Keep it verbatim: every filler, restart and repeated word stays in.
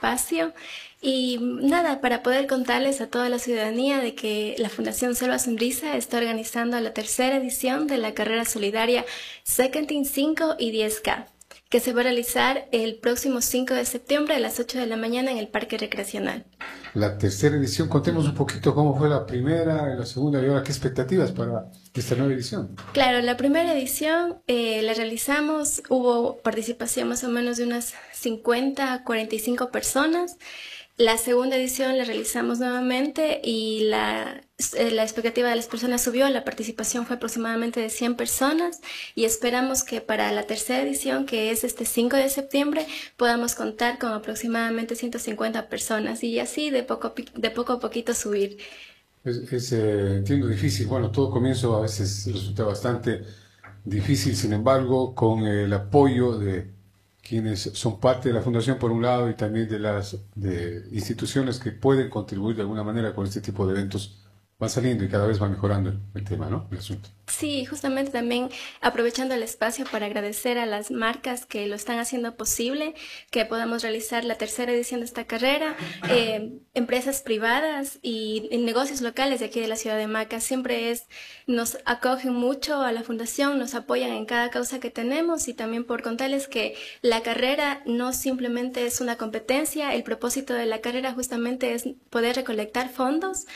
espacio. Y nada, para poder contarles a toda la ciudadanía de que la Fundación Selva Sonrisa está organizando la tercera edición de la carrera solidaria Secantin cinco y diez K, que se va a realizar el próximo cinco de septiembre a las ocho de la mañana en el Parque Recreacional. La tercera edición, contemos un poquito cómo fue la primera, la segunda y ahora qué expectativas para esta nueva edición. Claro, la primera edición eh, la realizamos, hubo participación más o menos de unas cincuenta a cuarenta y cinco personas. La segunda edición la realizamos nuevamente y la, la expectativa de las personas subió, la participación fue aproximadamente de cien personas y esperamos que para la tercera edición, que es este cinco de septiembre, podamos contar con aproximadamente ciento cincuenta personas y así de poco, de poco a poquito subir. Es, es eh, entiendo, difícil. Bueno, todo comienzo a veces resulta bastante difícil, sin embargo, con el apoyo de quienes son parte de la Fundación por un lado y también de las de instituciones que pueden contribuir de alguna manera con este tipo de eventos, va saliendo y cada vez va mejorando el, el tema, ¿no? El asunto. Sí, justamente también aprovechando el espacio para agradecer a las marcas que lo están haciendo posible, que podamos realizar la tercera edición de esta carrera, eh, empresas privadas y, y negocios locales de aquí de la ciudad de Maca, siempre es, nos acogen mucho a la fundación, nos apoyan en cada causa que tenemos y también por contarles que la carrera no simplemente es una competencia, el propósito de la carrera justamente es poder recolectar fondos